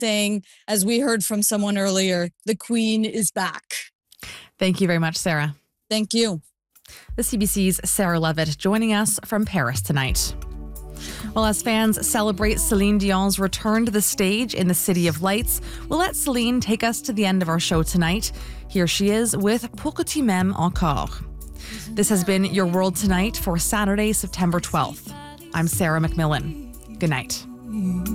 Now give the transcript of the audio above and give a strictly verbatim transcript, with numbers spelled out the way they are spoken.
saying, as we heard from someone earlier, the Queen is back. Thank you very much, Sarah. Thank you. The C B C's Sarah Levitt joining us from Paris tonight. Well, as fans celebrate Celine Dion's return to the stage in the City of Lights, we'll let Celine take us to the end of our show tonight. Here she is with Pour que tu m'aimes encore. This has been Your World Tonight for Saturday, September twelfth. I'm Sarah McMillan. Good night.